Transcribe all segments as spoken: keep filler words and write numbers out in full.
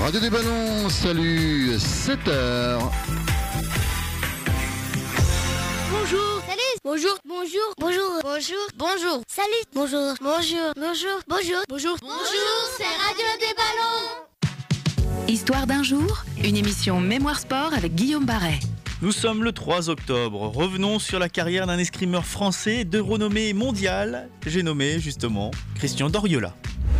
Radio des Ballons, salut, sept heures. Bonjour, salut, bonjour, bonjour, bonjour, bonjour, bonjour, salut, bonjour, bonjour, bonjour, bonjour, bonjour, bonjour, c'est Radio des Ballons. Histoire d'un jour, une émission Mémoire Sport avec Guillaume Barret. Nous sommes le trois octobre. Revenons sur la carrière d'un escrimeur français de renommée mondiale. J'ai nommé justement Christian Doriola.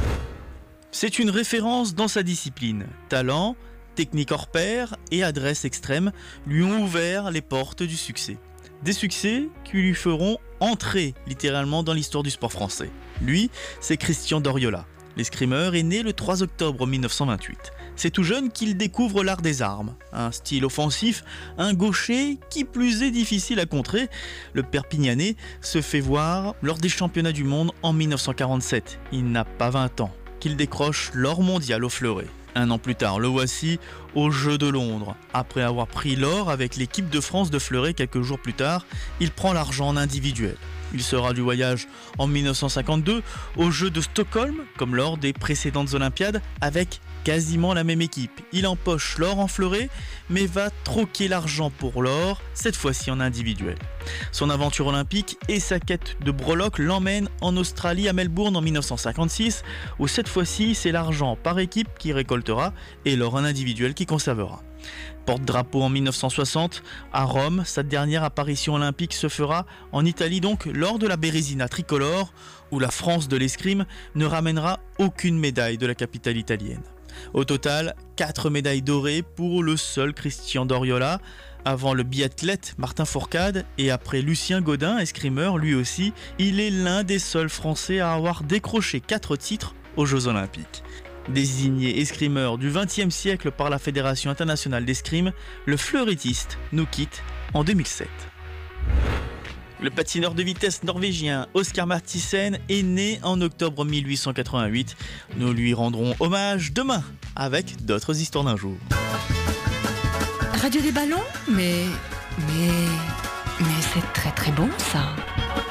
C'est une référence dans sa discipline. Talent, technique hors pair et adresse extrême lui ont ouvert les portes du succès. Des succès qui lui feront entrer littéralement dans l'histoire du sport français. Lui, c'est Christian Doriola. L'escrimeur est né le trois octobre mille neuf cent vingt-huit. C'est tout jeune qu'il découvre l'art des armes. Un style offensif, un gaucher qui plus est difficile à contrer. Le Perpignanais se fait voir lors des championnats du monde en mille neuf cent quarante-sept. Il n'a pas vingt ans qu'il décroche l'or mondial au fleuret. Un an plus tard, le voici aux Jeux de Londres. Après avoir pris l'or avec l'équipe de France de fleuret quelques jours plus tard, il prend l'argent en individuel. Il sera du voyage en mille neuf cent cinquante-deux aux Jeux de Stockholm, comme lors des précédentes Olympiades, avec quasiment la même équipe. Il empoche l'or en fleuret, mais va troquer l'argent pour l'or, cette fois-ci en individuel. Son aventure olympique et sa quête de breloque l'emmènent en Australie à Melbourne en mille neuf cent cinquante-six, où cette fois-ci c'est l'argent par équipe qui récoltera et l'or en individuel qui conservera. Porte-drapeau en mille neuf cent soixante, à Rome, sa dernière apparition olympique se fera en Italie donc lors de la Bérésina tricolore, où la France de l'escrime ne ramènera aucune médaille de la capitale italienne. Au total, quatre médailles dorées pour le seul Christian Doriola, avant le biathlète Martin Fourcade et après Lucien Godin, escrimeur lui aussi, il est l'un des seuls Français à avoir décroché quatre titres aux Jeux Olympiques. Désigné escrimeur du vingtième siècle par la Fédération internationale d'escrime, le fleurettiste nous quitte en deux mille sept. Le patineur de vitesse norvégien Oscar Martissen est né en octobre mille huit cent quatre-vingt-huit. Nous lui rendrons hommage demain avec d'autres histoires d'un jour. Radio des Ballons, mais... mais... mais c'est très très bon ça.